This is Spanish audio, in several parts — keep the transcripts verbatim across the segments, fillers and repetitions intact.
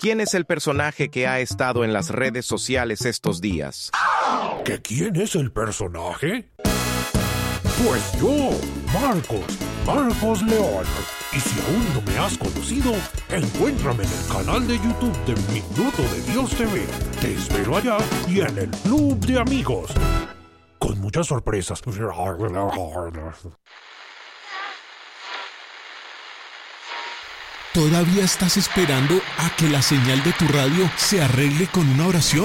¿Quién es el personaje que ha estado en las redes sociales estos días? ¿Que quién es el personaje? Pues yo, Marcos, Marcos León. Y si aún no me has conocido, encuéntrame en el canal de YouTube de Minuto de Dios T V. Te espero allá y en el Club de Amigos. Con muchas sorpresas. ¿Todavía estás esperando a que la señal de tu radio se arregle con una oración?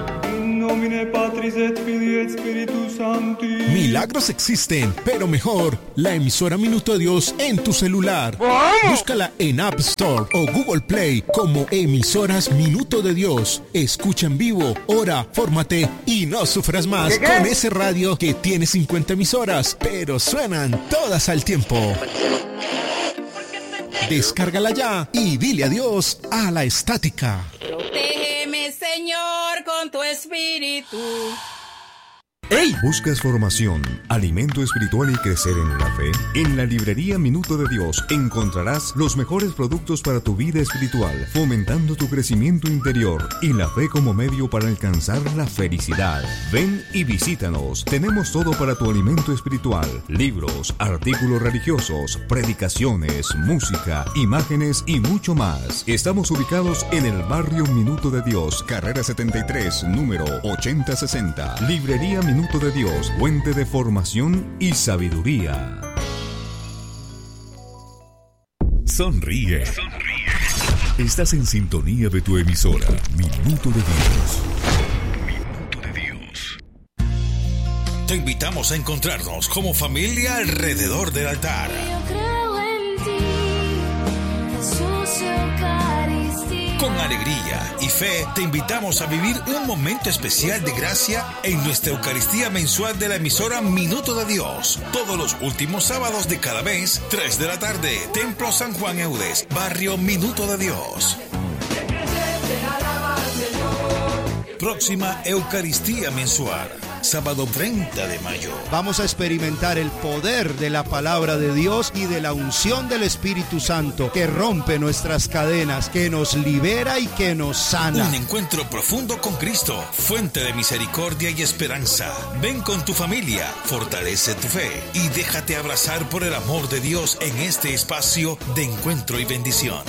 Milagros existen, pero mejor, la emisora Minuto de Dios en tu celular. Búscala en App Store o Google Play como emisoras Minuto de Dios. Escucha en vivo, ora, fórmate y no sufras más ¿Qué, qué? con ese radio que tiene cincuenta emisoras, pero suenan todas al tiempo. Descárgala ya y dile adiós a la estática. Protégeme, Señor, con tu espíritu. ¡Hey! ¿Buscas formación, alimento espiritual y crecer en la fe? En la librería Minuto de Dios encontrarás los mejores productos para tu vida espiritual, fomentando tu crecimiento interior y la fe como medio para alcanzar la felicidad. Ven y visítanos. Tenemos todo para tu alimento espiritual: libros, artículos religiosos, predicaciones, música, imágenes y mucho más. Estamos ubicados en el barrio Minuto de Dios, carrera setenta y tres, número ochenta sesenta. Librería Minuto Minuto de Dios, fuente de formación y sabiduría. Sonríe. Sonríe. Estás en sintonía de tu emisora, Minuto de Dios. Minuto de Dios. Te invitamos a encontrarnos como familia alrededor del altar. Yo creo en ti, Jesús Eucaristía. Con alegría y fe te invitamos a vivir un momento especial de gracia en nuestra Eucaristía mensual de la emisora Minuto de Dios. Todos los últimos sábados de cada mes, tres de la tarde, Templo San Juan Eudes, barrio Minuto de Dios. Próxima Eucaristía mensual, sábado treinta de mayo. Vamos a experimentar el poder de la palabra de Dios y de la unción del Espíritu Santo que rompe nuestras cadenas, que nos libera y que nos sana. Un encuentro profundo con Cristo, fuente de misericordia y esperanza. Ven con tu familia, fortalece tu fe y déjate abrazar por el amor de Dios en este espacio de encuentro y bendición.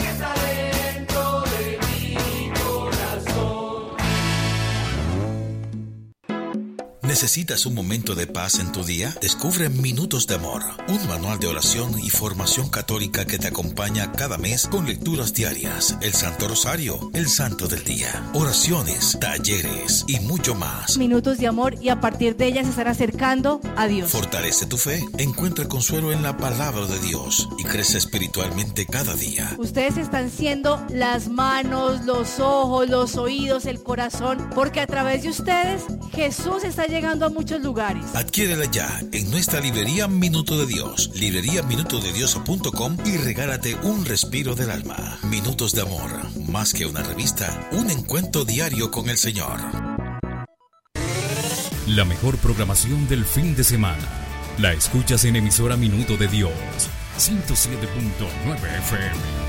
¿Necesitas un momento de paz en tu día? Descubre Minutos de Amor, un manual de oración y formación católica que te acompaña cada mes con lecturas diarias, el Santo Rosario, el Santo del Día, oraciones, talleres y mucho más. Minutos de amor, y a partir de ellas se estará acercando a Dios. Fortalece tu fe, encuentra consuelo en la palabra de Dios y crece espiritualmente cada día. Ustedes están siendo las manos, los ojos, los oídos, el corazón, porque a través de ustedes Jesús está llegando a muchos lugares. Adquiérela ya en nuestra librería Minuto de Dios, librería minuto de dios punto com, y regálate un respiro del alma. Minutos de Amor, más que una revista, un encuentro diario con el Señor. La mejor programación del fin de semana la escuchas en emisora Minuto de Dios, ciento siete punto nueve F M.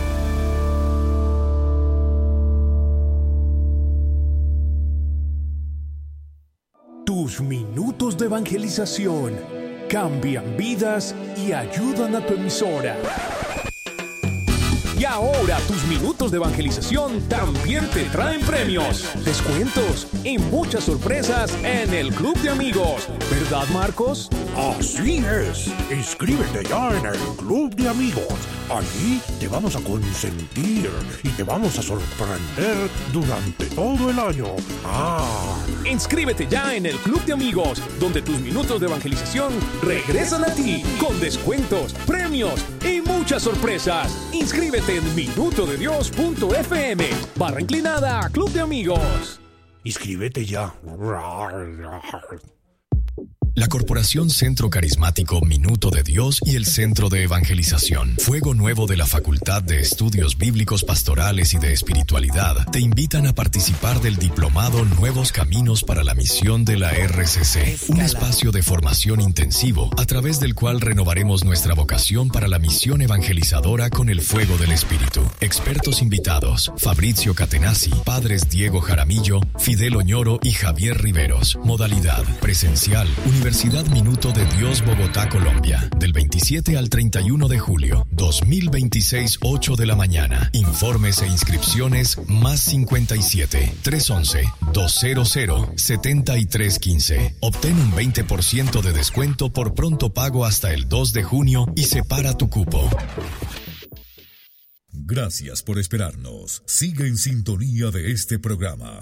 Tus minutos de evangelización cambian vidas y ayudan a tu emisora. Y ahora tus minutos de evangelización también te traen premios, descuentos y muchas sorpresas en el Club de Amigos. ¿Verdad, Marcos? Así es. Inscríbete ya en el Club de Amigos. Allí te vamos a consentir y te vamos a sorprender durante todo el año. Ah. Inscríbete ya en el Club de Amigos, donde tus minutos de evangelización regresan a ti con descuentos, premios y muchas sorpresas. Inscríbete en minuto de dios punto f m, barra inclinada Club de Amigos. Inscríbete ya. La Corporación Centro Carismático Minuto de Dios y el Centro de Evangelización Fuego Nuevo de la Facultad de Estudios Bíblicos Pastorales y de Espiritualidad te invitan a participar del diplomado Nuevos Caminos para la Misión de la R C C, un espacio de formación intensivo a través del cual renovaremos nuestra vocación para la misión evangelizadora con el fuego del Espíritu. Expertos invitados: Fabrizio Catenazzi, padres Diego Jaramillo, Fidel Oñoro y Javier Riveros. Modalidad presencial, Universidad Minuto de Dios, Bogotá, Colombia, del veintisiete al treinta y uno de julio, dos mil veintiséis, ocho de la mañana. Informes e inscripciones más cincuenta y siete, trescientos once, doscientos, setenta y tres quince. Obtén un veinte por ciento de descuento por pronto pago hasta el dos de junio y separa tu cupo. Gracias por esperarnos. Sigue en sintonía de este programa.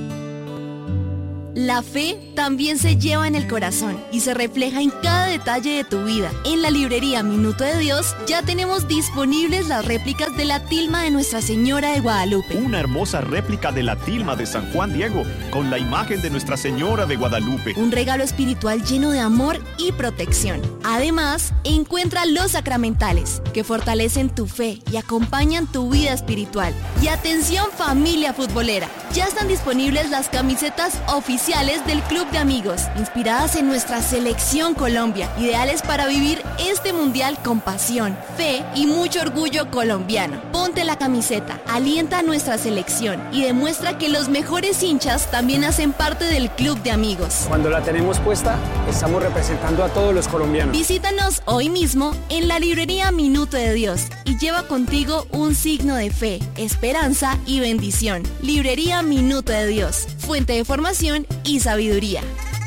La fe también se lleva en el corazón y se refleja en cada detalle de tu vida. En la librería Minuto de Dios ya tenemos disponibles las réplicas de la tilma de Nuestra Señora de Guadalupe. Una hermosa réplica de la tilma de San Juan Diego con la imagen de Nuestra Señora de Guadalupe. Un regalo espiritual lleno de amor y protección. Además, encuentra los sacramentales que fortalecen tu fe y acompañan tu vida espiritual. Y atención, familia futbolera, ya están disponibles las camisetas oficiales del Club de Amigos, inspiradas en nuestra selección Colombia, ideales para vivir este mundial con pasión, fe y mucho orgullo colombiano. Ponte la camiseta, alienta a nuestra selección y demuestra que los mejores hinchas también hacen parte del Club de Amigos. Cuando la tenemos puesta, estamos representando a todos los colombianos. Visítanos hoy mismo en la librería Minuto de Dios y lleva contigo un signo de fe, esperanza y bendición. Librería Minuto de Dios, fuente de formación y sabiduría.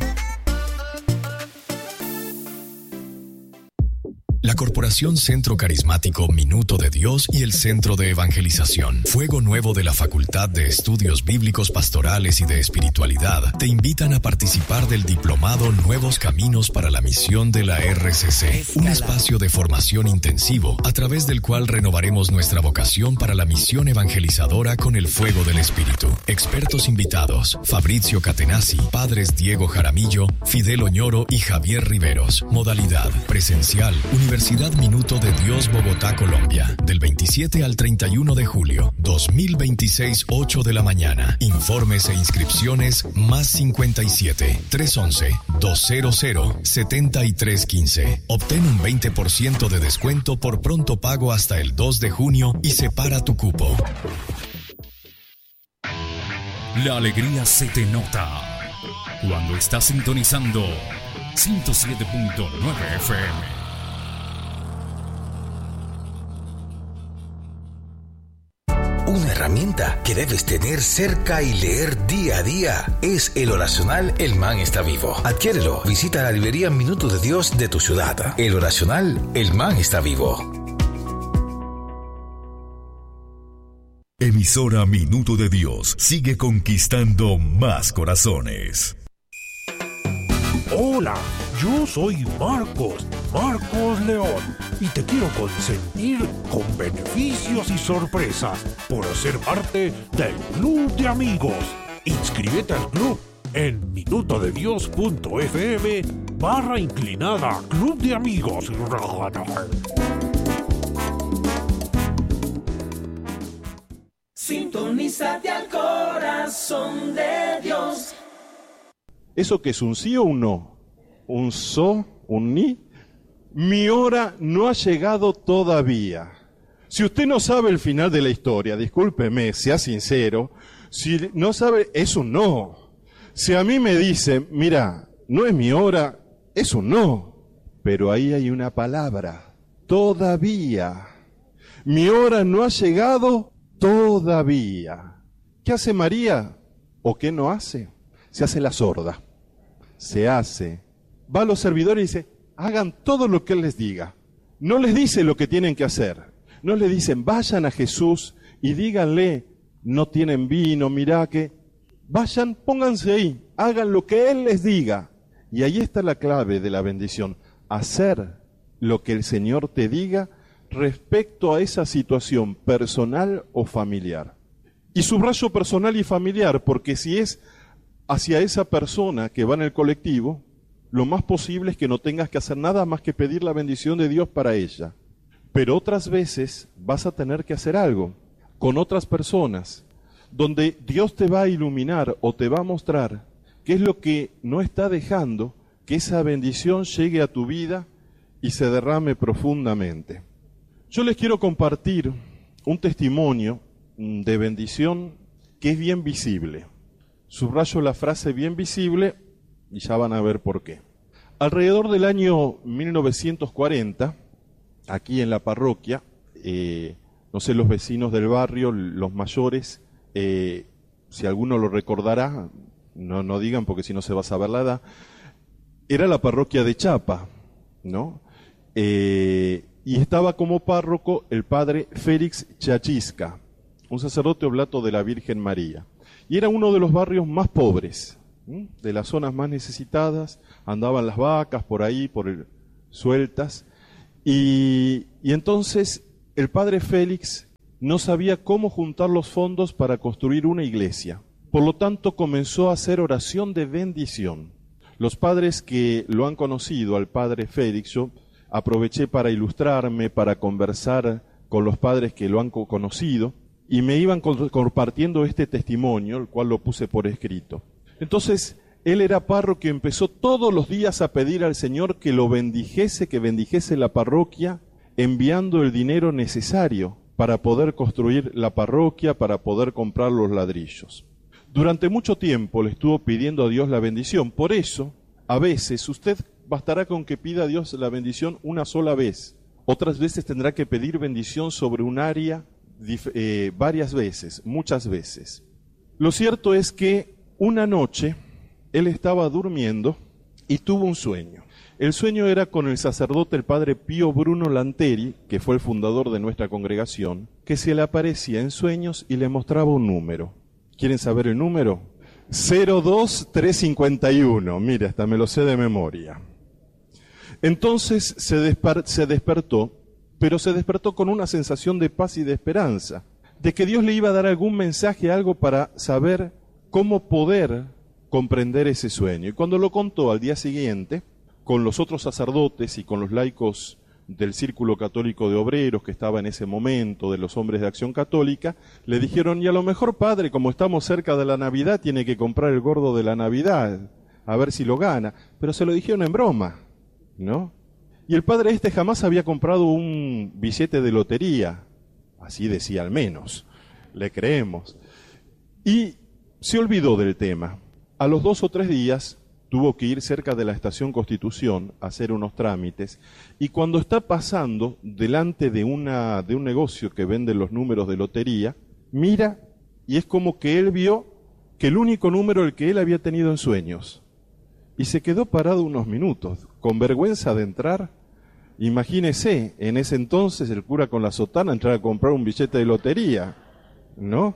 La Corporación Centro Carismático Minuto de Dios y el Centro de Evangelización Fuego Nuevo de la Facultad de Estudios Bíblicos Pastorales y de Espiritualidad te invitan a participar del diplomado Nuevos Caminos para la Misión de la R C C, un espacio de formación intensivo a través del cual renovaremos nuestra vocación para la misión evangelizadora con el fuego del Espíritu. Expertos invitados: Fabrizio Catenazzi, padres Diego Jaramillo, Fidel Oñoro y Javier Riveros. Modalidad presencial, Universidad Universidad Minuto de Dios, Bogotá, Colombia, del veintisiete al treinta y uno de julio, dos mil veintiséis, ocho de la mañana. Informes e inscripciones más cincuenta y siete, trescientos once, doscientos, setenta y tres quince. Obtén un veinte por ciento de descuento por pronto pago hasta el dos de junio y separa tu cupo. La alegría se te nota cuando estás sintonizando ciento siete punto nueve F M. Una herramienta que debes tener cerca y leer día a día es el oracional El Man Está Vivo. Adquiérelo. Visita la librería Minuto de Dios de tu ciudad. El oracional El Man Está Vivo. Emisora Minuto de Dios sigue conquistando más corazones. Hola, yo soy Marcos, Marcos León, y te quiero consentir con beneficios y sorpresas por ser parte del Club de Amigos. Inscríbete al club en minutodedios.fm barra inclinada Club de Amigos. Sintonízate al corazón de Dios. ¿Eso que es un sí o un no? ¿Un so? ¿Un ni? Mi hora no ha llegado todavía. Si usted no sabe el final de la historia, discúlpeme, sea sincero, si no sabe, es un no. Si a mí me dice, mira, no es mi hora, es un no. Pero ahí hay una palabra, todavía. Mi hora no ha llegado todavía. ¿Qué hace María? ¿O qué no hace? Se hace la sorda. Se hace. Va a los servidores y dice, hagan todo lo que Él les diga. No les dice lo que tienen que hacer. No les dicen, vayan a Jesús y díganle, no tienen vino, mirá que... Vayan, pónganse ahí, hagan lo que Él les diga. Y ahí está la clave de la bendición. Hacer lo que el Señor te diga respecto a esa situación personal o familiar. Y subrayo personal y familiar, porque si es hacia esa persona que va en el colectivo, lo más posible es que no tengas que hacer nada más que pedir la bendición de Dios para ella. Pero otras veces vas a tener que hacer algo con otras personas, donde Dios te va a iluminar o te va a mostrar qué es lo que no está dejando que esa bendición llegue a tu vida y se derrame profundamente. Yo les quiero compartir un testimonio de bendición que es bien visible. Subrayo la frase bien visible y ya van a ver por qué. Alrededor del año mil novecientos cuarenta, aquí en la parroquia, eh, no sé, los vecinos del barrio, los mayores, eh, si alguno lo recordará, no, no digan porque si no se va a saber la edad, era la parroquia de Chapa, ¿no? Eh, y estaba como párroco el padre Félix Chachisca, un sacerdote oblato de la Virgen María. Y era uno de los barrios más pobres, ¿sí? De las zonas más necesitadas, andaban las vacas por ahí, por el, sueltas, y, y entonces el padre Félix no sabía cómo juntar los fondos para construir una iglesia. Por lo tanto, comenzó a hacer oración de bendición. Los padres que lo han conocido, al padre Félix, yo aproveché para ilustrarme, para conversar con los padres que lo han conocido, y me iban compartiendo este testimonio, el cual lo puse por escrito. Entonces, él era párroco que empezó todos los días a pedir al Señor que lo bendijese, que bendijese la parroquia, enviando el dinero necesario para poder construir la parroquia, para poder comprar los ladrillos. Durante mucho tiempo le estuvo pidiendo a Dios la bendición. Por eso, a veces, usted bastará con que pida a Dios la bendición una sola vez. Otras veces tendrá que pedir bendición sobre un área eh, varias veces, muchas veces. Lo cierto es que una noche él estaba durmiendo y tuvo un sueño. El sueño era con el sacerdote, el padre Pío Bruno Lanteri, que fue el fundador de nuestra congregación, que se le aparecía en sueños y le mostraba un número. ¿Quieren saber el número? cero dos tres cincuenta y uno. Mira, hasta me lo sé de memoria. Entonces se, desper- se despertó, pero se despertó con una sensación de paz y de esperanza, de que Dios le iba a dar algún mensaje, algo para saber cómo poder comprender ese sueño. Y cuando lo contó al día siguiente, con los otros sacerdotes y con los laicos del Círculo Católico de Obreros que estaba en ese momento, de los hombres de Acción Católica, le dijeron, y a lo mejor, padre, como estamos cerca de la Navidad, tiene que comprar el gordo de la Navidad, a ver si lo gana. Pero se lo dijeron en broma, ¿no? Y el padre este jamás había comprado un billete de lotería, así decía al menos, le creemos. Y se olvidó del tema. A los dos o tres días tuvo que ir cerca de la estación Constitución a hacer unos trámites, y cuando está pasando delante de, una, de un negocio que vende los números de lotería, mira, y es como que él vio que el único número el que él había tenido en sueños, y se quedó parado unos minutos, con vergüenza de entrar. Imagínese, en ese entonces el cura con la sotana entrar a comprar un billete de lotería, ¿no?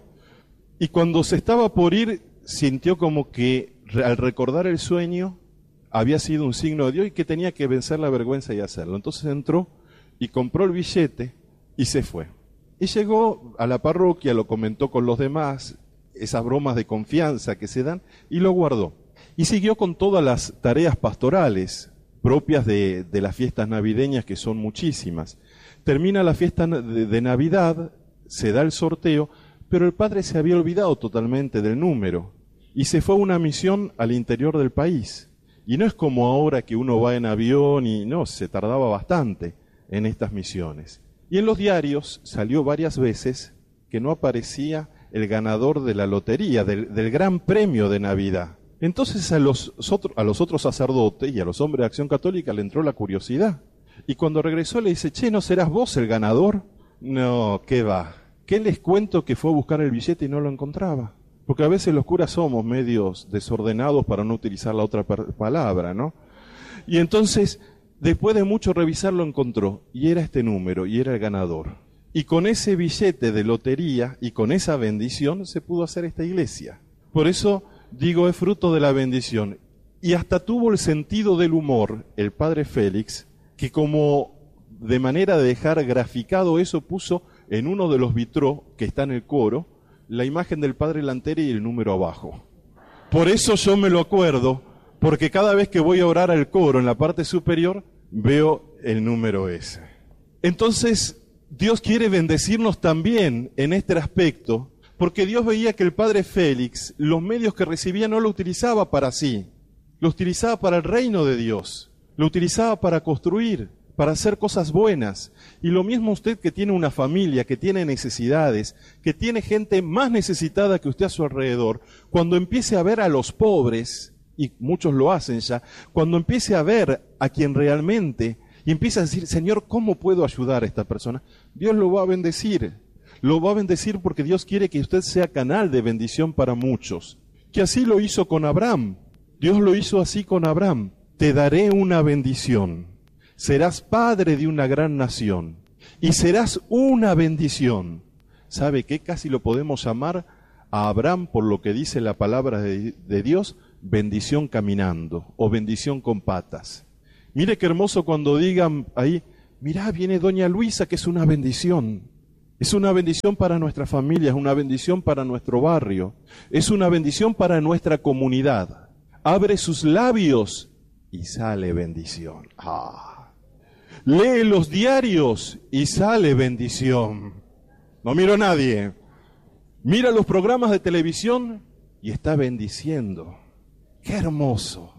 Y cuando se estaba por ir, sintió como que al recordar el sueño había sido un signo de Dios y que tenía que vencer la vergüenza y hacerlo. Entonces entró y compró el billete y se fue. Y llegó a la parroquia, lo comentó con los demás, esas bromas de confianza que se dan, y lo guardó. Y siguió con todas las tareas pastorales propias de, de las fiestas navideñas, que son muchísimas. Termina la fiesta de, de Navidad, se da el sorteo, pero el padre se había olvidado totalmente del número y se fue a una misión al interior del país. Y no es como ahora que uno va en avión y no, se tardaba bastante en estas misiones. Y en los diarios salió varias veces que no aparecía el ganador de la lotería, del, del gran premio de Navidad. Entonces a los, a los otros sacerdotes y a los hombres de Acción Católica le entró la curiosidad. Y cuando regresó le dice, che, ¿no serás vos el ganador? No, ¿qué va? ¿Qué les cuento que fue a buscar el billete y no lo encontraba? Porque a veces los curas somos medios desordenados, para no utilizar la otra palabra, ¿no? Y entonces, después de mucho revisar, lo encontró, y era este número, y era el ganador. Y con ese billete de lotería, y con esa bendición, se pudo hacer esta iglesia. Por eso, digo, es fruto de la bendición. Y hasta tuvo el sentido del humor, el padre Félix, que como de manera de dejar graficado eso, puso en uno de los vitrós que está en el coro, la imagen del padre Lanteri y el número abajo. Por eso yo me lo acuerdo, Porque cada vez que voy a orar al coro en la parte superior, veo el número ese. Entonces, Dios quiere bendecirnos también en este aspecto, porque Dios veía que el padre Félix, los medios que recibía no lo utilizaba para sí, lo utilizaba para el reino de Dios, lo utilizaba para construir, para hacer cosas buenas. Y lo mismo usted que tiene una familia, que tiene necesidades, que tiene gente más necesitada que usted a su alrededor, cuando empiece a ver a los pobres, y muchos lo hacen ya, cuando empiece a ver a quien realmente, y empieza a decir, Señor, ¿cómo puedo ayudar a esta persona? Dios lo va a bendecir. Lo va a bendecir porque Dios quiere que usted sea canal de bendición para muchos. Que así lo hizo con Abraham. Dios lo hizo así con Abraham. Te daré una bendición. Serás padre de una gran nación. Y serás una bendición. ¿Sabe qué? Casi lo podemos llamar a Abraham, por lo que dice la palabra de, de Dios, bendición caminando o bendición con patas. Mire qué hermoso cuando digan ahí, mirá, viene doña Luisa, que es una bendición. Es una bendición para nuestra familia, es una bendición para nuestro barrio, es una bendición para nuestra comunidad. Abre sus labios y sale bendición. Ah. Lee los diarios y sale bendición. No miro a nadie. Mira los programas de televisión y está bendiciendo. ¡Qué hermoso!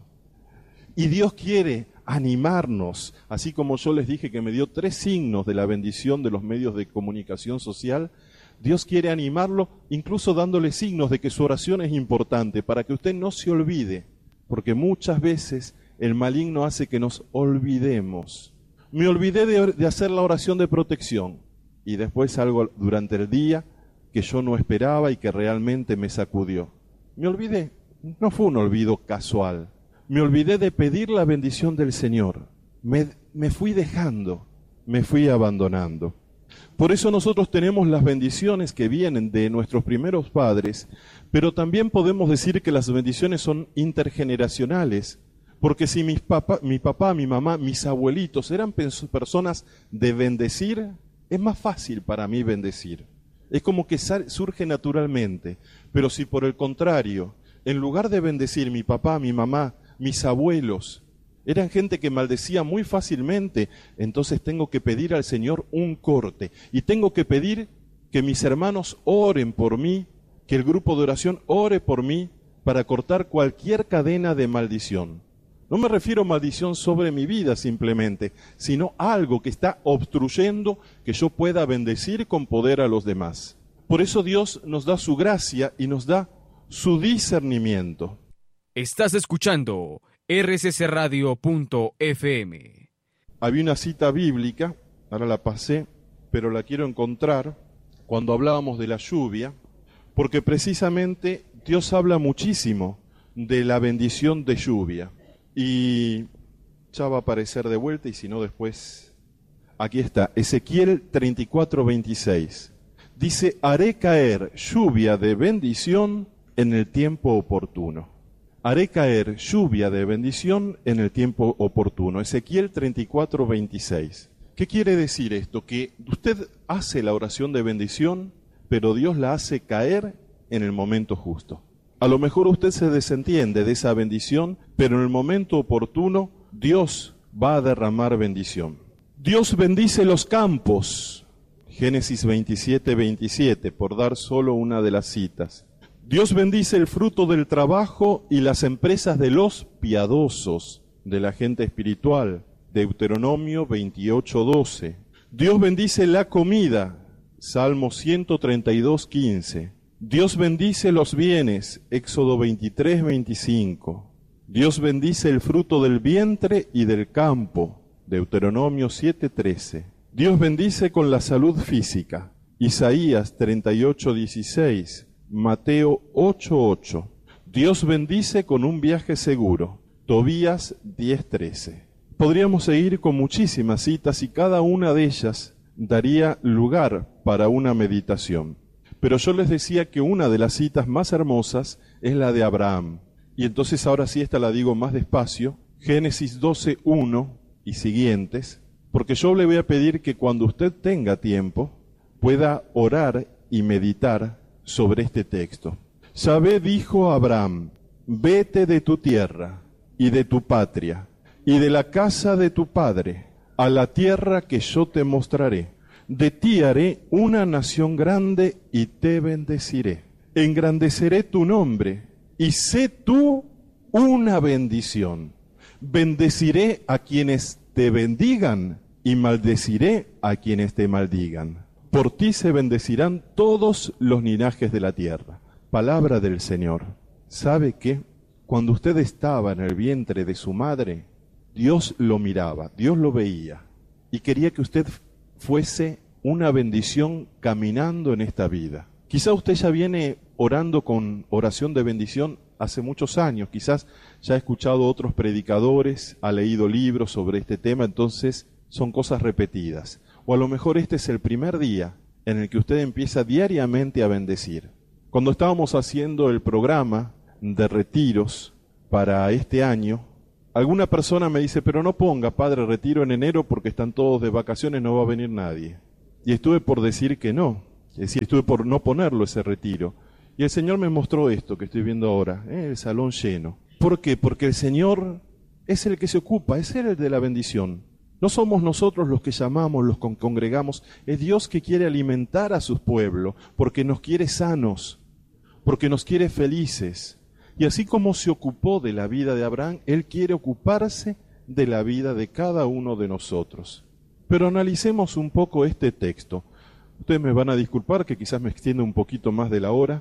Y Dios quiere animarnos, así como yo les dije que me dio tres signos de la bendición de los medios de comunicación social. Dios quiere animarlo, incluso dándole signos de que su oración es importante, para que usted no se olvide, porque muchas veces el maligno hace que nos olvidemos. Me olvidé de, de hacer la oración de protección, y después algo durante el día que yo no esperaba y que realmente me sacudió. Me olvidé, no fue un olvido casual. Me olvidé de pedir la bendición del Señor. Me, me fui dejando, me fui abandonando. Por eso nosotros tenemos las bendiciones que vienen de nuestros primeros padres, pero también podemos decir que las bendiciones son intergeneracionales, porque si mis papá, mi papá, mi mamá, mis abuelitos eran personas de bendecir, es más fácil para mí bendecir. Es como que surge naturalmente. Pero si por el contrario, en lugar de bendecir mi papá, mi mamá, mis abuelos, eran gente que maldecía muy fácilmente, entonces tengo que pedir al Señor un corte. Y tengo que pedir que mis hermanos oren por mí, que el grupo de oración ore por mí para cortar cualquier cadena de maldición. No me refiero a maldición sobre mi vida simplemente, sino algo que está obstruyendo que yo pueda bendecir con poder a los demás. Por eso Dios nos da su gracia y nos da su discernimiento. Estás escuchando R C C radio punto F M. Había una cita bíblica, ahora la pasé, pero la quiero encontrar, cuando hablábamos de la lluvia, porque precisamente Dios habla muchísimo de la bendición de lluvia. Y ya va a aparecer de vuelta, y si no después, aquí está, Ezequiel treinta y cuatro, veintiséis. Dice, haré caer lluvia de bendición en el tiempo oportuno. Haré caer lluvia de bendición en el tiempo oportuno. Ezequiel treinta y cuatro, veintiséis. ¿Qué quiere decir esto? Que usted hace la oración de bendición, pero Dios la hace caer en el momento justo. A lo mejor usted se desentiende de esa bendición, pero en el momento oportuno Dios va a derramar bendición. Dios bendice los campos. Génesis veintisiete, veintisiete, por dar solo una de las citas. Dios bendice el fruto del trabajo y las empresas de los piadosos, de la gente espiritual. Deuteronomio veintiocho, doce. Dios bendice la comida. Salmo ciento treinta y dos, quince. Dios bendice los bienes. Éxodo veintitrés, veinticinco. Dios bendice el fruto del vientre y del campo. Deuteronomio siete, trece. Dios bendice con la salud física. Isaías treinta y ocho, dieciséis. Mateo ocho, ocho. Dios bendice con un viaje seguro. Tobías diez, trece. Podríamos seguir con muchísimas citas y cada una de ellas daría lugar para una meditación. Pero yo les decía que una de las citas más hermosas es la de Abraham. Y entonces ahora sí esta la digo más despacio. Génesis doce, uno y siguientes. Porque yo le voy a pedir que cuando usted tenga tiempo pueda orar y meditar sobre este texto. Yahvé dijo a Abraham, vete de tu tierra, y de tu patria, y de la casa de tu padre, a la tierra que yo te mostraré. De ti haré una nación grande y te bendeciré. Engrandeceré tu nombre y sé tú una bendición. Bendeciré a quienes te bendigan y maldeciré a quienes te maldigan. Por ti se bendecirán todos los linajes de la tierra. Palabra del Señor. ¿Sabe qué? Cuando usted estaba en el vientre de su madre, Dios lo miraba, Dios lo veía y quería que usted fuese una bendición caminando en esta vida. Quizá usted ya viene orando con oración de bendición hace muchos años, quizás ya ha escuchado otros predicadores, ha leído libros sobre este tema, entonces son cosas repetidas. O a lo mejor este es el primer día en el que usted empieza diariamente a bendecir. Cuando estábamos haciendo el programa de retiros para este año, alguna persona me dice, pero no ponga, padre, retiro en enero porque están todos de vacaciones, no va a venir nadie. Y estuve por decir que no, es decir, estuve por no ponerlo ese retiro. Y el Señor me mostró esto que estoy viendo ahora, ¿eh? El salón lleno. ¿Por qué? Porque el Señor es el que se ocupa, es Él el de la bendición. No somos nosotros los que llamamos, los que congregamos, es Dios que quiere alimentar a su pueblo, porque nos quiere sanos, porque nos quiere felices. Y así como se ocupó de la vida de Abraham, Él quiere ocuparse de la vida de cada uno de nosotros. Pero analicemos un poco este texto. Ustedes me van a disculpar que quizás me extienda un poquito más de la hora,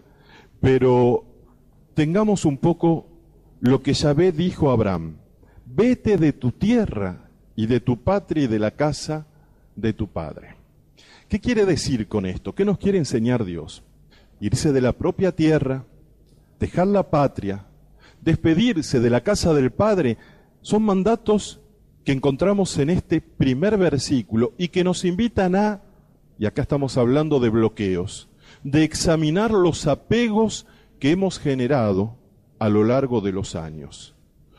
pero tengamos un poco lo que Yahvé dijo a Abraham. Vete de tu tierra y de tu patria y de la casa de tu padre. ¿Qué quiere decir con esto? ¿Qué nos quiere enseñar Dios? Irse de la propia tierra, dejar la patria, despedirse de la casa del Padre, son mandatos que encontramos en este primer versículo y que nos invitan a, y acá estamos hablando de bloqueos, de examinar los apegos que hemos generado a lo largo de los años.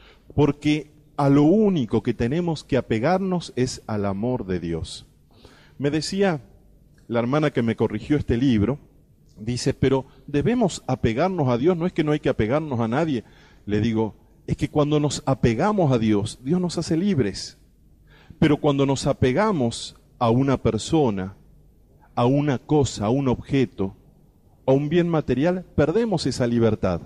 Porque a lo único que tenemos que apegarnos es al amor de Dios. Me decía la hermana que me corrigió este libro, dice, pero debemos apegarnos a Dios, no es que no hay que apegarnos a nadie. Le digo, es que cuando nos apegamos a Dios, Dios nos hace libres. Pero cuando nos apegamos a una persona, a una cosa, a un objeto, a un bien material, perdemos esa libertad.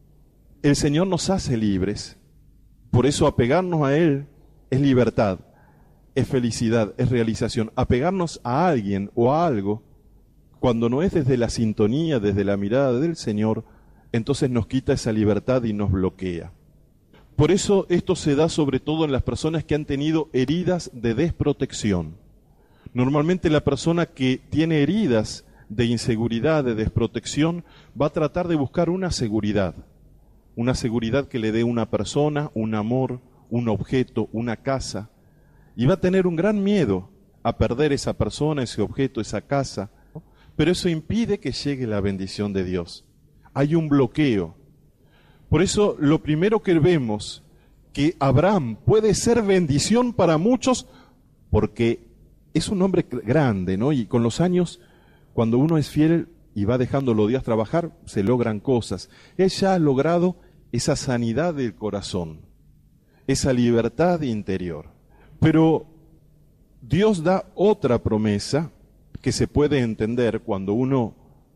El Señor nos hace libres. Por eso apegarnos a Él es libertad, es felicidad, es realización. Apegarnos a alguien o a algo, cuando no es desde la sintonía, desde la mirada del Señor, entonces nos quita esa libertad y nos bloquea. Por eso esto se da sobre todo en las personas que han tenido heridas de desprotección. Normalmente la persona que tiene heridas de inseguridad, de desprotección, va a tratar de buscar una seguridad. Una seguridad que le dé una persona, un amor, un objeto, una casa. Y va a tener un gran miedo a perder esa persona, ese objeto, esa casa. Pero eso impide que llegue la bendición de Dios. Hay un bloqueo. Por eso lo primero que vemos, que Abraham puede ser bendición para muchos, porque es un hombre grande, ¿no? Y con los años, cuando uno es fiel y va dejando los días trabajar, se logran cosas. Él ya ha logrado esa sanidad del corazón, esa libertad interior. Pero Dios da otra promesa que se puede entender cuando uno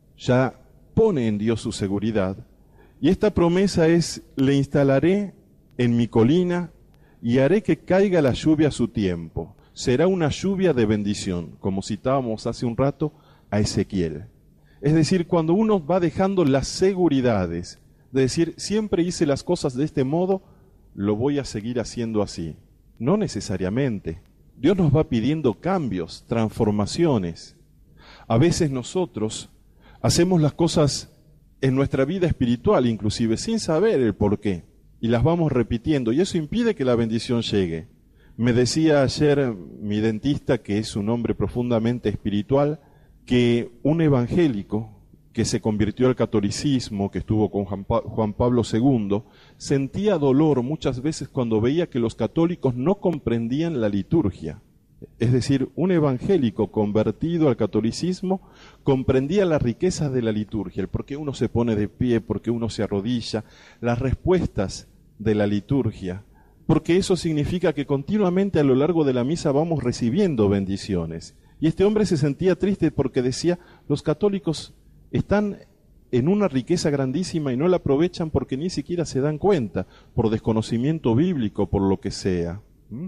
ya pone en Dios su seguridad. Y esta promesa es, le instalaré en mi colina y haré que caiga la lluvia a su tiempo. Será una lluvia de bendición, como citábamos hace un rato a Ezequiel. Es decir, cuando uno va dejando las seguridades, de decir, siempre hice las cosas de este modo, lo voy a seguir haciendo así. No necesariamente. Dios nos va pidiendo cambios, transformaciones. A veces nosotros hacemos las cosas en nuestra vida espiritual, inclusive, sin saber el por qué, y las vamos repitiendo, y eso impide que la bendición llegue. Me decía ayer mi dentista, que es un hombre profundamente espiritual, que un evangélico que se convirtió al catolicismo, que estuvo con Juan, pa- Juan Pablo segundo, sentía dolor muchas veces cuando veía que los católicos no comprendían la liturgia. Es decir, un evangélico convertido al catolicismo comprendía la riqueza de la liturgia, el por qué uno se pone de pie, por qué uno se arrodilla, las respuestas de la liturgia, porque eso significa que continuamente a lo largo de la misa vamos recibiendo bendiciones. Y este hombre se sentía triste porque decía, los católicos están en una riqueza grandísima y no la aprovechan porque ni siquiera se dan cuenta, por desconocimiento bíblico, por lo que sea. ¿Mm?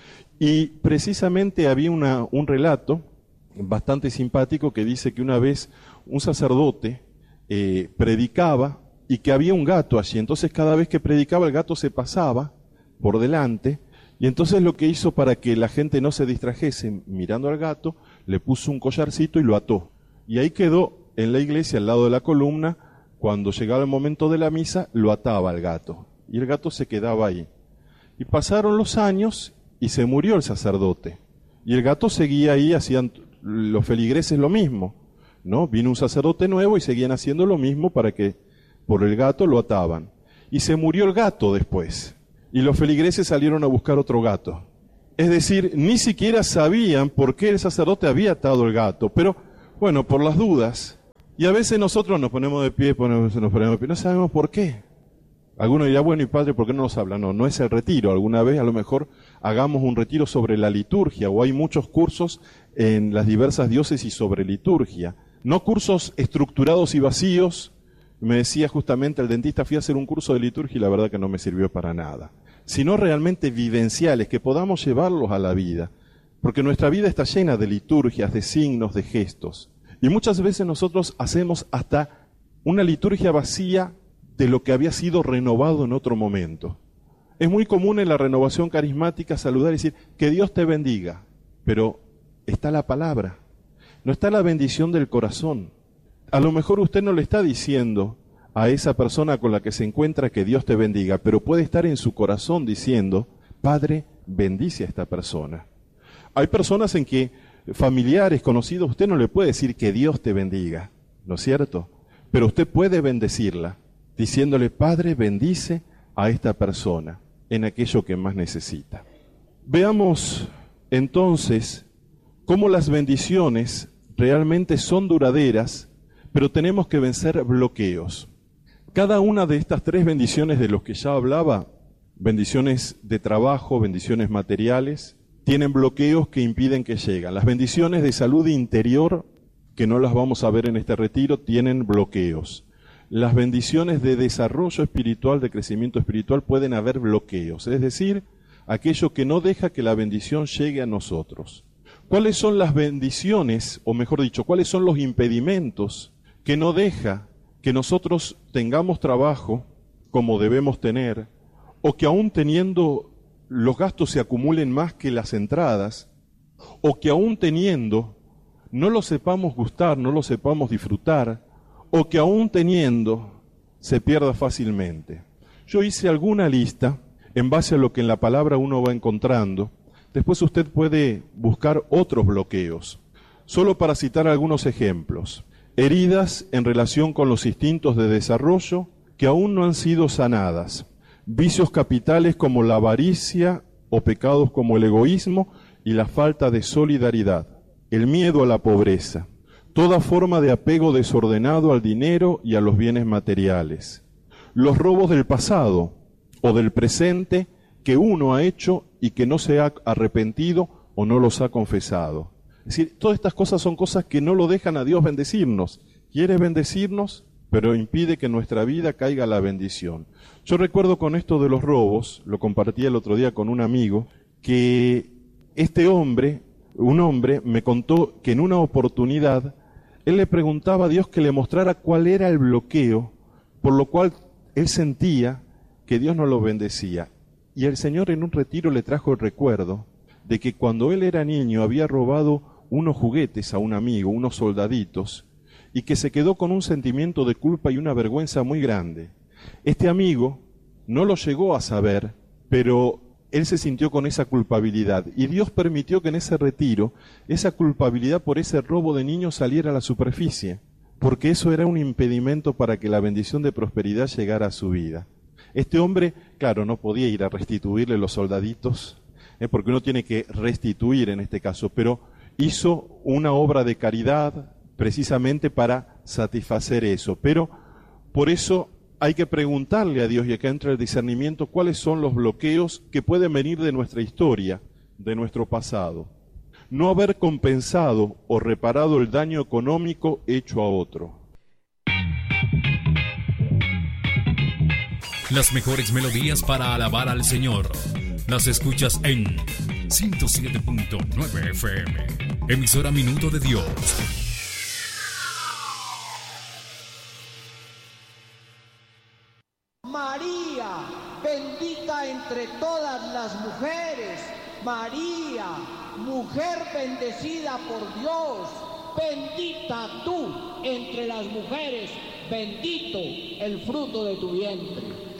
Y precisamente había una, un relato bastante simpático que dice que una vez un sacerdote eh, predicaba y que había un gato allí, entonces cada vez que predicaba el gato se pasaba por delante, y entonces lo que hizo para que la gente no se distrajese mirando al gato, le puso un collarcito y lo ató. Y ahí quedó en la iglesia, al lado de la columna, cuando llegaba el momento de la misa, lo ataba al gato, y el gato se quedaba ahí. Y pasaron los años y se murió el sacerdote, y el gato seguía ahí, hacían los feligreses lo mismo, ¿no? Vino un sacerdote nuevo y seguían haciendo lo mismo para que por el gato lo ataban. Y se murió el gato después, y los feligreses salieron a buscar otro gato. Es decir, ni siquiera sabían por qué el sacerdote había atado el gato, pero bueno, por las dudas. Y a veces nosotros nos ponemos de pie, ponemos, nos ponemos de pie, no sabemos por qué. Alguno dirá, bueno, y padre, ¿por qué no nos habla? No, no es el retiro. Alguna vez a lo mejor hagamos un retiro sobre la liturgia, o hay muchos cursos en las diversas diócesis sobre liturgia. No cursos estructurados y vacíos. Me decía justamente el dentista, fui a hacer un curso de liturgia y la verdad que no me sirvió para nada. Sino realmente vivenciales, que podamos llevarlos a la vida. Porque nuestra vida está llena de liturgias, de signos, de gestos. Y muchas veces nosotros hacemos hasta una liturgia vacía de lo que había sido renovado en otro momento. Es muy común en la renovación carismática saludar y decir, que Dios te bendiga. Pero está la palabra, no está la bendición del corazón. A lo mejor usted no le está diciendo a esa persona con la que se encuentra que Dios te bendiga, pero puede estar en su corazón diciendo, Padre, bendice a esta persona. Hay personas en que familiares, conocidos, usted no le puede decir que Dios te bendiga, ¿no es cierto? Pero usted puede bendecirla, diciéndole, Padre, bendice a esta persona en aquello que más necesita. Veamos entonces cómo las bendiciones realmente son duraderas, pero tenemos que vencer bloqueos. Cada una de estas tres bendiciones de los que ya hablaba, bendiciones de trabajo, bendiciones materiales, tienen bloqueos que impiden que lleguen. Las bendiciones de salud interior, que no las vamos a ver en este retiro, tienen bloqueos. Las bendiciones de desarrollo espiritual, de crecimiento espiritual, pueden haber bloqueos, es decir, aquello que no deja que la bendición llegue a nosotros. ¿Cuáles son las bendiciones, o mejor dicho, cuáles son los impedimentos que no deja que nosotros tengamos trabajo como debemos tener, o que aún teniendo los gastos se acumulen más que las entradas, o que aún teniendo no lo sepamos gustar, no lo sepamos disfrutar, o que aún teniendo se pierda fácilmente? Yo hice alguna lista en base a lo que en la palabra uno va encontrando. Después usted puede buscar otros bloqueos. Solo para citar algunos ejemplos. Heridas en relación con los instintos de desarrollo que aún no han sido sanadas. Vicios capitales como la avaricia o pecados como el egoísmo y la falta de solidaridad. El miedo a la pobreza. Toda forma de apego desordenado al dinero y a los bienes materiales. Los robos del pasado o del presente que uno ha hecho y que no se ha arrepentido o no los ha confesado. Es decir, todas estas cosas son cosas que no lo dejan a Dios bendecirnos. Quiere bendecirnos, pero impide que en nuestra vida caiga la bendición. Yo recuerdo con esto de los robos, lo compartí el otro día con un amigo, que este hombre, un hombre, me contó que en una oportunidad él le preguntaba a Dios que le mostrara cuál era el bloqueo, por lo cual él sentía que Dios no lo bendecía. Y el Señor en un retiro le trajo el recuerdo de que cuando él era niño había robado unos juguetes a un amigo, unos soldaditos, y que se quedó con un sentimiento de culpa y una vergüenza muy grande. Este amigo no lo llegó a saber, pero él se sintió con esa culpabilidad, y Dios permitió que en ese retiro esa culpabilidad por ese robo de niños saliera a la superficie, porque eso era un impedimento para que la bendición de prosperidad llegara a su vida. Este hombre, claro, no podía ir a restituirle los soldaditos, eh, porque uno tiene que restituir en este caso, pero hizo una obra de caridad precisamente para satisfacer eso. Pero por eso hay que preguntarle a Dios, y acá entra el discernimiento, cuáles son los bloqueos que pueden venir de nuestra historia, de nuestro pasado. No haber compensado o reparado el daño económico hecho a otro. Las mejores melodías para alabar al Señor las escuchas en ciento siete punto nueve F M, emisora Minuto de Dios. María, bendita entre todas las mujeres. María, mujer bendecida por Dios. Bendita tú entre las mujeres, bendito el fruto de tu vientre.